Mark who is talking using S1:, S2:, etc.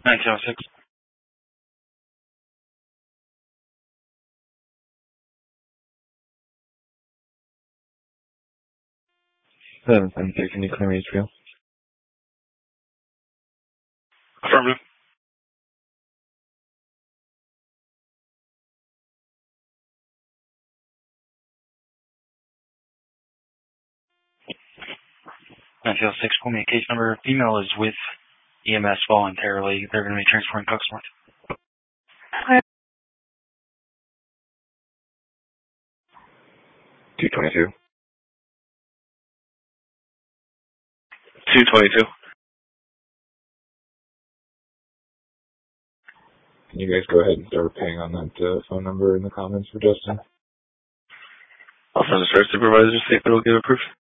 S1: 1906.
S2: 773, can you clear me Israel?
S1: Affirmative. Pull me a case number. Female is with EMS voluntarily. They're going to be transferring customer.
S2: 222.
S3: 222.
S2: Can you guys go ahead and start paying on that phone number in the comments for Justin?
S3: I'll send the service supervisor to see if it'll get approved.